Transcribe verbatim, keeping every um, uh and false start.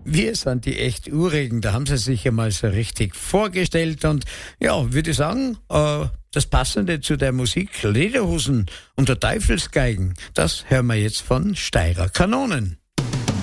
Wir sind die echt Urigen, da haben sie sich ja mal so richtig vorgestellt und ja, würde ich sagen, äh, das Passende zu der Musik Lederhosen und der Teufelsgeigen, das hören wir jetzt von Steirer Kanonen.